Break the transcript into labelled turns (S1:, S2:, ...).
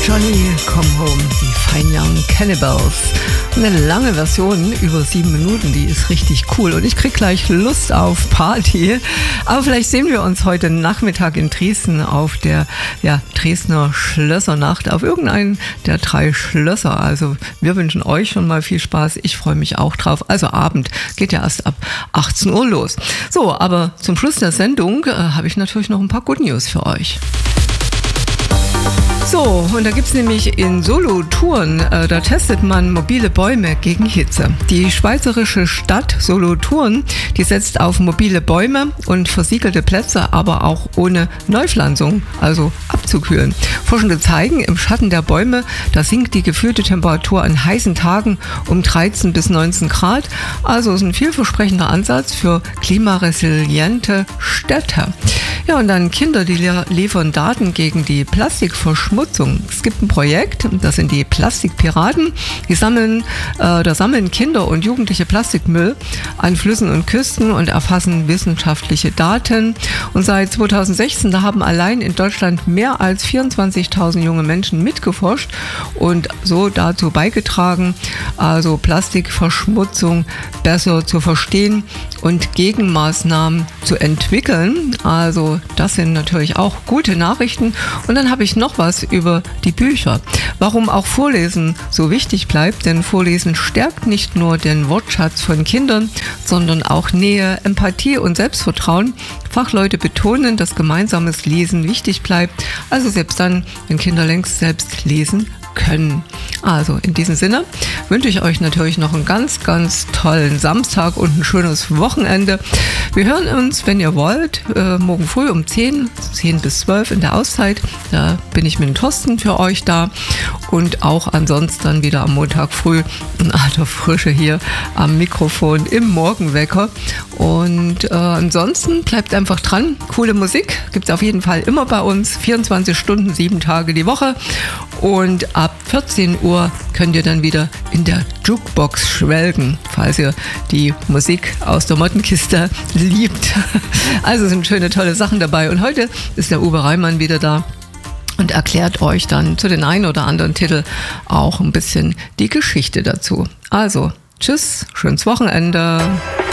S1: Johnny Come Home, die Fine Young Cannibals. Eine lange Version, über 7 Minuten, die ist richtig cool und ich krieg gleich Lust auf Party. Aber vielleicht sehen wir uns heute Nachmittag in Dresden auf der Dresdner Schlössernacht, auf irgendeinen der 3 Schlösser. Also wir wünschen euch schon mal viel Spaß, ich freue mich auch drauf. Also Abend geht ja erst ab 18 Uhr los. So, aber zum Schluss der Sendung habe ich natürlich noch ein paar Good News für euch. So, und da gibt's nämlich in Solothurn, da testet man mobile Bäume gegen Hitze. Die schweizerische Stadt Solothurn, die setzt auf mobile Bäume und versiegelte Plätze, aber auch ohne Neupflanzung, also abzukühlen. Forschende zeigen, im Schatten der Bäume, da sinkt die gefühlte Temperatur an heißen Tagen um 13 bis 19 Grad. Also ist ein vielversprechender Ansatz für klimaresiliente Städte. Ja, und dann Kinder, die liefern Daten gegen die Plastikverschmutzung. Es gibt ein Projekt, das sind die Plastikpiraten. Da sammeln Kinder und Jugendliche Plastikmüll an Flüssen und Küsten und erfassen wissenschaftliche Daten. Und seit 2016, da haben allein in Deutschland mehr als 24.000 junge Menschen mitgeforscht und so dazu beigetragen, also Plastikverschmutzung besser zu verstehen und Gegenmaßnahmen zu entwickeln. Also das sind natürlich auch gute Nachrichten. Und dann habe ich noch was über die Bücher. Warum auch Vorlesen so wichtig bleibt, denn Vorlesen stärkt nicht nur den Wortschatz von Kindern, sondern auch Nähe, Empathie und Selbstvertrauen. Fachleute betonen, dass gemeinsames Lesen wichtig bleibt, also selbst dann, wenn Kinder längst selbst lesen können. Also in diesem Sinne wünsche ich euch natürlich noch einen ganz, ganz tollen Samstag und ein schönes Wochenende. Wir hören uns, wenn ihr wollt, morgen früh um 10 bis 12 in der Auszeit. Da bin ich mit dem Thorsten für euch da und auch ansonsten dann wieder am Montag früh in alter Frische hier am Mikrofon im Morgenwecker. Und ansonsten bleibt einfach dran. Coole Musik gibt es auf jeden Fall immer bei uns. 24 Stunden, 7 Tage die Woche. Und ab 14 Uhr könnt ihr dann wieder in der Jukebox schwelgen, falls ihr die Musik aus der Mottenkiste liebt. Also sind schöne, tolle Sachen dabei. Und heute ist der Uwe Reimann wieder da und erklärt euch dann zu den einen oder anderen Titel auch ein bisschen die Geschichte dazu. Also, tschüss, schönes Wochenende.